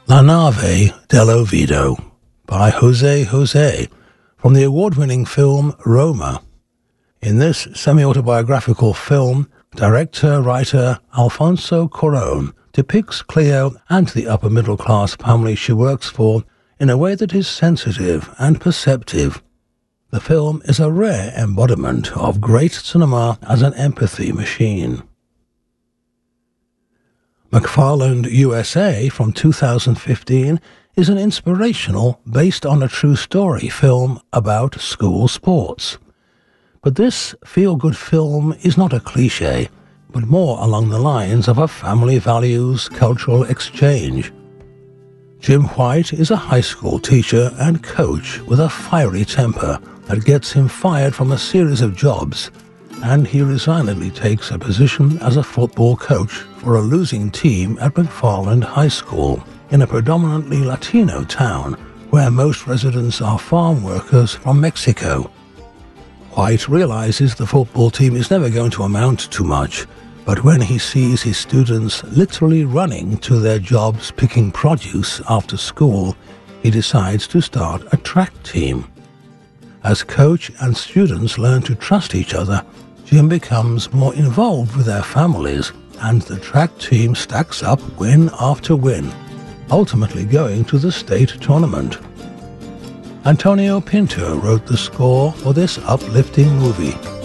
La Nave del Ovido by Jose from the award-winning film Roma. In this semi-autobiographical film, director-writer Alfonso Cuarón depicts Cleo and the upper-middle-class family she works for in a way that is sensitive and perceptive. The film is a rare embodiment of great cinema as an empathy machine. McFarland USA from 2015 is an inspirational, based on a true story film about school sports. But this feel-good film is not a cliché, but more along the lines of a family values cultural exchange. Jim White is a high school teacher and coach with a fiery temper that gets him fired from a series of jobs, and he resignedly takes a position as a football coach for a losing team at McFarland High School in a predominantly Latino town where most residents are farm workers from Mexico. White realizes the football team is never going to amount to much, but when he sees his students literally running to their jobs picking produce after school, he decides to start a track team. As coach and students learn to trust each other, Jim becomes more involved with their families, and the track team stacks up win after win, ultimately going to the state tournament. Antonio Pinto wrote the score for this uplifting movie.